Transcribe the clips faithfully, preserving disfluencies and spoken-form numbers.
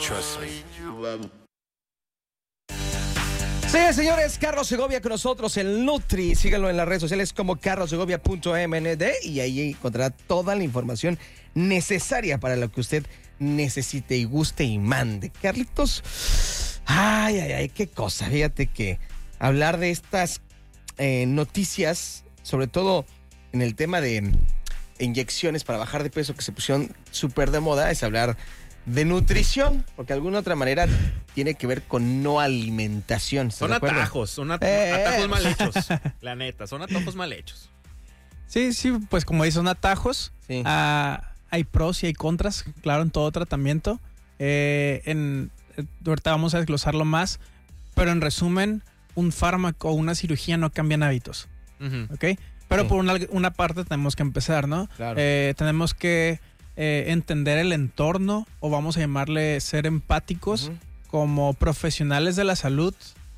Trust me. Sí, señores, Carlos Segovia con nosotros, el Nutri. Síganlo en las redes sociales como carlos segovia punto m n d y ahí encontrará toda la información necesaria para lo que usted necesite y guste y mande. Carlitos, ay, ay, ay, qué cosa. Fíjate que hablar de estas eh, noticias, sobre todo en el tema de inyecciones para bajar de peso que se pusieron súper de moda, es hablar de nutrición, porque de alguna otra manera tiene que ver con no alimentación. Son atajos, son at- eh, atajos eh. mal hechos. La neta, son atajos mal hechos. Sí, sí, pues como dicen, son atajos. Sí. Ah, hay pros y hay contras, claro, en todo tratamiento. Eh, en, ahorita vamos a desglosarlo más, pero en resumen, un fármaco o una cirugía no cambian hábitos, Uh-huh. ¿ok? Pero Sí. por una, una parte tenemos que empezar, ¿no? Claro. Eh, tenemos que eh, entender el entorno, o vamos a llamarle ser empáticos, Ujú. como profesionales de la salud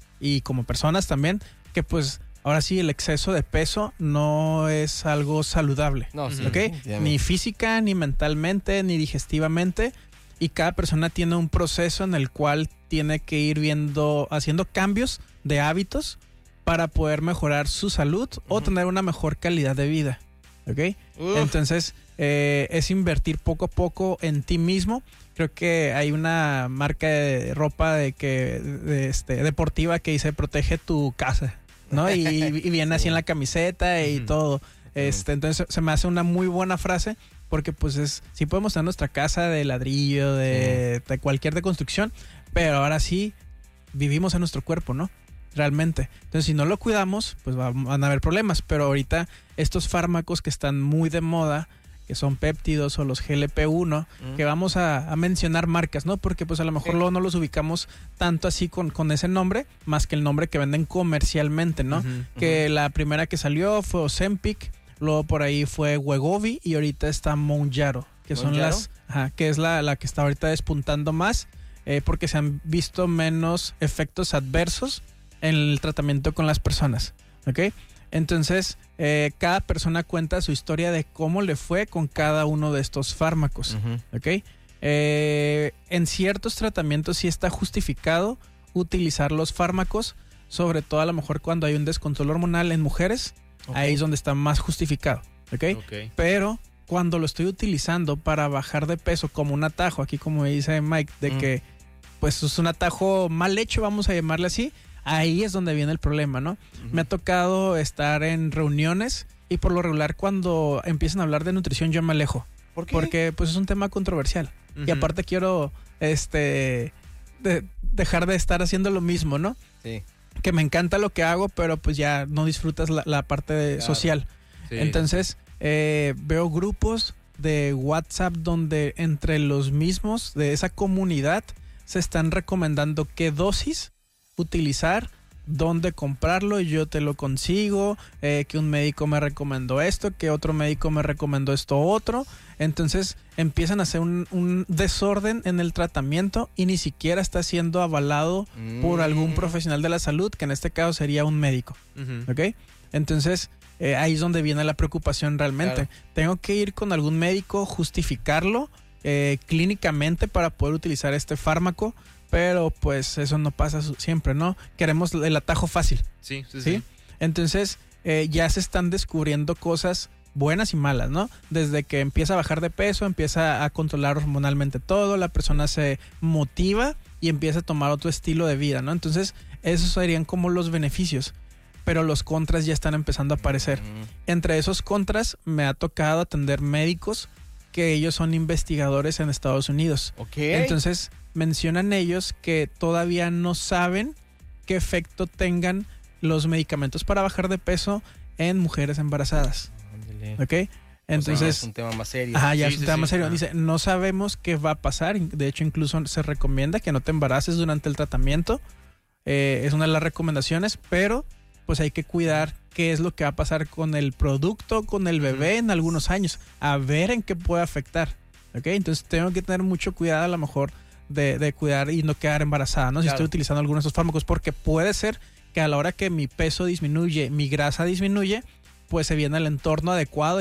y como personas también, que pues ahora sí el exceso de peso no es algo saludable, No, sí, ¿ok? definitivamente. Ni física, ni mentalmente, ni digestivamente, y cada persona tiene un proceso en el cual tiene que ir viendo, haciendo cambios de hábitos para poder mejorar su salud o Ujú. tener una mejor calidad de vida, ¿ok? Uf. Entonces, eh, es invertir poco a poco en ti mismo. Creo que hay una marca de ropa de que de este, deportiva que dice protege tu casa, ¿no? Y, y viene así en la camiseta y Ujú. todo. Este, entonces se me hace una muy buena frase, porque pues es, sí podemos tener nuestra casa de ladrillo, de, de cualquier de construcción, pero ahora sí vivimos en nuestro cuerpo, ¿no? Realmente. Entonces, si no lo cuidamos, pues va- van a haber problemas. Pero ahorita estos fármacos que están muy de moda, que son péptidos o los G L P uno, Mm. que vamos a, a mencionar marcas, ¿no? Porque pues a lo mejor Ok. luego no los ubicamos tanto así con, con ese nombre, más que el nombre que venden comercialmente, ¿no? Ujú. Que la primera que salió fue Ozempic, luego por ahí fue Wegovy y ahorita está Mounjaro, que son ¿Mounjaro? las, ajá, que es la, la que está ahorita despuntando más, eh, porque se han visto menos efectos adversos en el tratamiento con las personas, ¿ok? Entonces, eh, cada persona cuenta su historia de cómo le fue con cada uno de estos fármacos, Ujú. ¿ok? Eh, en ciertos tratamientos sí está justificado utilizar los fármacos, sobre todo a lo mejor cuando hay un descontrol hormonal en mujeres, Ok. ahí es donde está más justificado, ¿ok? Ok. Pero cuando lo estoy utilizando para bajar de peso como un atajo, aquí como dice Mike, de Mm. que pues es un atajo mal hecho, vamos a llamarle así, ahí es donde viene el problema, ¿no? Ujú. Me ha tocado estar en reuniones y por lo regular cuando empiezan a hablar de nutrición yo me alejo, ¿Por qué? porque pues es un tema controversial. Y Ujú. aparte quiero este de- dejar de estar haciendo lo mismo, ¿no? Sí. Que me encanta lo que hago, pero pues ya no disfrutas la, la parte de- Claro. social. Sí. Entonces, eh, veo grupos de WhatsApp donde entre los mismos de esa comunidad se están recomendando qué dosis utilizar, dónde comprarlo, yo te lo consigo, eh, que un médico me recomendó esto, que otro médico me recomendó esto otro. Entonces empiezan a hacer un, un desorden en el tratamiento y ni siquiera está siendo avalado por algún Mm. profesional de la salud, que en este caso sería un médico. Ujú. ¿Ok? Entonces, eh, ahí es donde viene la preocupación realmente. Claro. Tengo que ir con algún médico, justificarlo eh, clínicamente para poder utilizar este fármaco, pero pues eso no pasa su- siempre, ¿no? Queremos el atajo fácil, Sí, sí, ¿sí? sí. Entonces, eh, ya se están descubriendo cosas buenas y malas, ¿no? Desde que empieza a bajar de peso, empieza a controlar hormonalmente todo, la persona se motiva y empieza a tomar otro estilo de vida, ¿no? Entonces, esos serían como los beneficios, pero los contras ya están empezando a aparecer. Mm. Entre esos contras, me ha tocado atender médicos que ellos son investigadores en Estados Unidos. Ok. Entonces, mencionan ellos que todavía no saben qué efecto tengan los medicamentos para bajar de peso en mujeres embarazadas, Ándale. ¿ok? O sea, Entonces, es un tema más serio. ajá, ya Sí, es un sí, tema sí. más serio. Ah. Dice, no sabemos qué va a pasar. De hecho, incluso se recomienda que no te embaraces durante el tratamiento. Eh, es una de las recomendaciones, pero pues hay que cuidar qué es lo que va a pasar con el producto, con el bebé en algunos años, a ver en qué puede afectar, ¿ok? Entonces tengo que tener mucho cuidado a lo mejor de, de cuidar y no quedar embarazada, ¿no? Si Claro. estoy utilizando algunos de estos fármacos, porque puede ser que a la hora que mi peso disminuye, mi grasa disminuye, pues se viene el entorno adecuado y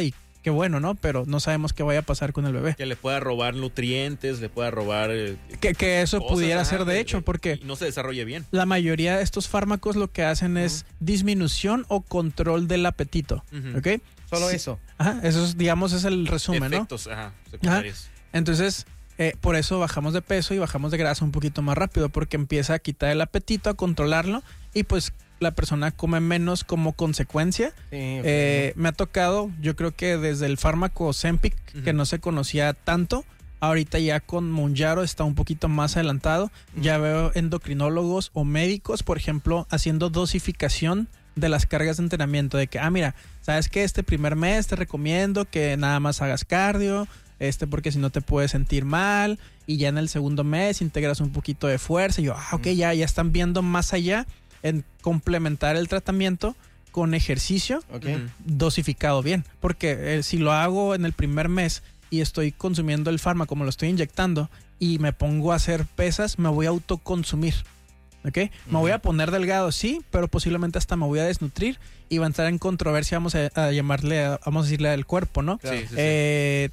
qué bueno, ¿no? Pero no sabemos qué vaya a pasar con el bebé. Que le pueda robar nutrientes, le pueda robar... Eh, que, que eso cosas, pudiera ajá, ser de de- hecho, de- porque y no se desarrolle bien. la mayoría de estos fármacos lo que hacen es disminución o control del apetito, Ujú. ¿ok? Solo Sí. eso. Ajá, eso es, digamos, es el resumen, ¿no? Efectos, ajá, secundarios. Entonces, eh, por eso bajamos de peso y bajamos de grasa un poquito más rápido, porque empieza a quitar el apetito, a controlarlo, y pues la persona come menos como consecuencia. Sí, ok. Eh, me ha tocado, yo creo que desde el fármaco Ozempic, Ujú. que no se conocía tanto, ahorita ya con Mounjaro está un poquito más adelantado. Ya veo endocrinólogos o médicos, por ejemplo, haciendo dosificación de las cargas de entrenamiento, de que, ah, mira, sabes que este primer mes te recomiendo que nada más hagas cardio, este porque si no te puedes sentir mal, y ya en el segundo mes integras un poquito de fuerza. Y yo, ah, ok, ya, ya están viendo más allá en complementar el tratamiento con ejercicio Ok. Ujú. dosificado bien, porque eh, si lo hago en el primer mes y estoy consumiendo el fármaco, me lo estoy inyectando y me pongo a hacer pesas, me voy a autoconsumir, ¿ok? Me voy a poner delgado, sí, pero posiblemente hasta me voy a desnutrir y va a entrar en controversia, vamos a, a llamarle, a- vamos a decirle al cuerpo, ¿no? Sí, sí, sí. Eh,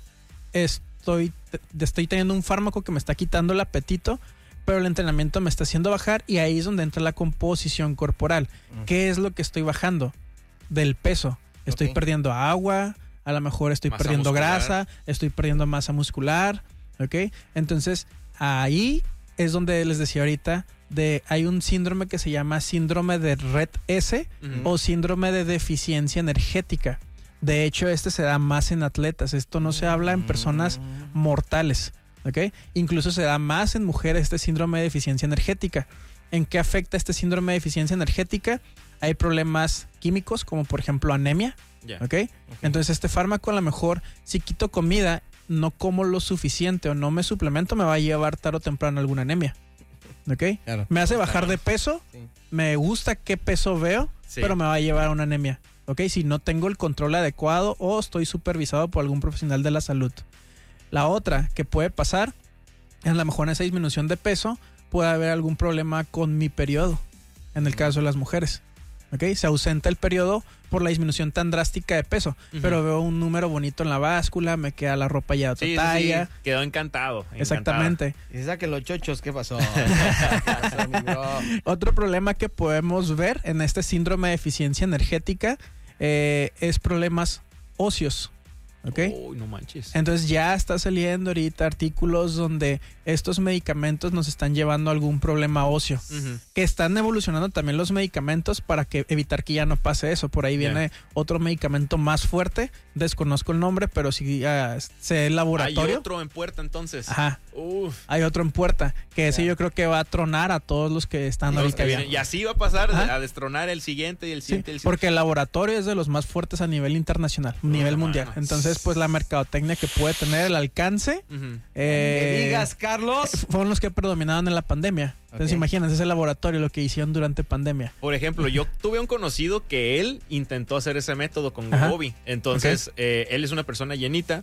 estoy, te- estoy teniendo un fármaco que me está quitando el apetito, pero el entrenamiento me está haciendo bajar, y ahí es donde entra la composición corporal. Mm. ¿Qué es lo que estoy bajando? Del peso. Estoy Ok. perdiendo agua, a lo mejor estoy Masa perdiendo muscular. grasa, estoy perdiendo masa muscular, ¿ok? Entonces, ahí es donde les decía ahorita, de hay un síndrome que se llama síndrome de Red S Ujú. o síndrome de deficiencia energética. De hecho, este se da más en atletas. Esto no se habla en personas mortales, ¿ok? Incluso se da más en mujeres este síndrome de deficiencia energética. ¿En qué afecta este síndrome de deficiencia energética? Hay problemas químicos, como por ejemplo anemia, Ya. ¿ok? Entonces este fármaco, a lo mejor, si quito comida, no como lo suficiente o no me suplemento, me va a llevar tarde o temprano alguna anemia, ¿ok? Claro. Me hace bajar de peso, Sí. me gusta qué peso veo, Sí. pero me va a llevar a una anemia, ¿ok? Si no tengo el control adecuado o estoy supervisado por algún profesional de la salud. La otra que puede pasar, a lo mejor en esa disminución de peso, puede haber algún problema con mi periodo, en el caso de las mujeres, ¿ok? Se ausenta el periodo por la disminución tan drástica de peso, Ujú. pero veo un número bonito en la báscula, me queda la ropa ya de otra Sí, sí, talla. sí. Quedó encantado. encantada. Exactamente. Y se saquen los chochos, ¿qué pasó? ¿Qué pasó, mi bro? Otro problema que podemos ver en este síndrome de deficiencia energética eh, es problemas óseos, ¿ok? Uy, no manches. Entonces ya está saliendo ahorita artículos donde estos medicamentos nos están llevando a algún problema óseo. Ujú. Que están evolucionando también los medicamentos para que evitar que ya no pase eso. Por ahí viene otro medicamento más fuerte, desconozco el nombre, pero sí uh, sé el Hay laboratorio. otro en puerta entonces. Ajá, Uf. hay otro en puerta, que ese Ya. yo creo que va a tronar a todos los que están Los ahorita que ya. vienen. Y así va a pasar Ajá. a destronar el siguiente y el Sí, siguiente y el siguiente. porque el laboratorio es de los más fuertes a nivel internacional, a nivel no, mundial. no. Entonces, pues la mercadotecnia que puede tener, el alcance, Ujú. eh, ¿Me digas, Carlos? fueron los que predominaron en la pandemia. Entonces, Ok. imagínense ese laboratorio, lo que hicieron durante pandemia. Por ejemplo, yo tuve un conocido que él intentó hacer ese método con Ajá. Gobi. Entonces, eh, él es una persona llenita,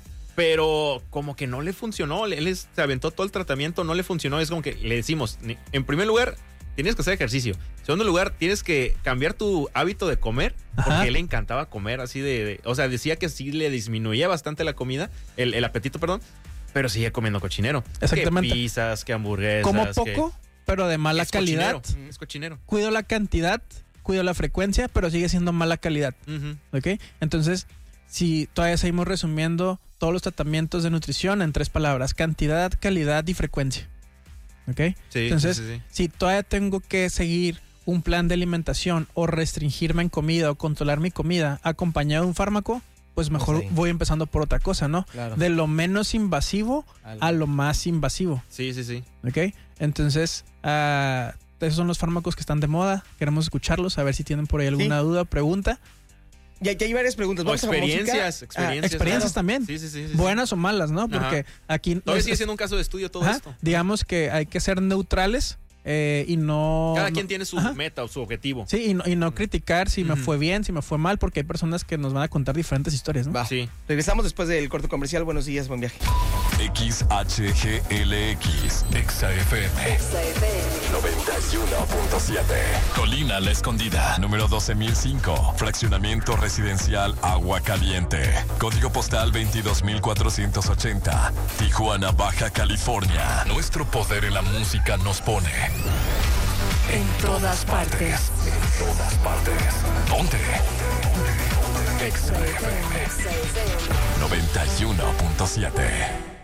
pero como que no le funcionó. Él es- se aventó todo el tratamiento, no le funcionó. Es como que le decimos, ni- en primer lugar, tienes que hacer ejercicio. En segundo lugar, tienes que cambiar tu hábito de comer, porque Ajá. a él le encantaba comer así de, de- O sea, decía que sí le disminuía bastante la comida, el, el apetito, perdón, pero sigue comiendo cochinero. Exactamente. Que pizzas, que hamburguesas. Como que- poco, pero de mala es calidad. cochinero, es cochinero. Cuido la cantidad, cuido la frecuencia, pero sigue siendo mala calidad. Ujú. ¿Ok? Entonces, si todavía seguimos resumiendo todos los tratamientos de nutrición en tres palabras: cantidad, calidad y frecuencia. ¿Ok? Sí, Entonces, sí, sí, sí. si todavía tengo que seguir un plan de alimentación o restringirme en comida o controlar mi comida acompañado de un fármaco, pues mejor Pues ahí. voy empezando por otra cosa, ¿no? Claro. De lo menos invasivo Algo. a lo más invasivo, Sí, sí, sí. ¿ok? Entonces, ah, esos son los fármacos que están de moda. Queremos escucharlos, a ver si tienen por ahí alguna duda o pregunta. Y aquí hay varias preguntas. O Vamos a la música. experiencias, experiencias. experiencias claro. también. Sí, sí, sí. sí, sí. Buenas o malas, ¿no? Porque aquí... Todavía es- sigue siendo un caso de estudio todo ajá, esto. digamos que hay que ser neutrales eh, y no... Cada no- quien tiene su ajá. meta o su objetivo. Sí, y no, y no criticar si me Ujú. fue bien, si me fue mal, porque hay personas que nos van a contar diferentes historias, ¿no? Va. Sí. Regresamos después del corto comercial. Buenos días, buen viaje. X H G L X Exa F M noventa y uno punto siete. Colina La Escondida, número doce mil cinco. Fraccionamiento residencial Agua Caliente. Código postal veintidós mil cuatrocientos ochenta. Tijuana, Baja California. Nuestro poder en la música nos pone en todas partes. En todas partes. ¿Dónde? Exa F M noventa y uno punto siete.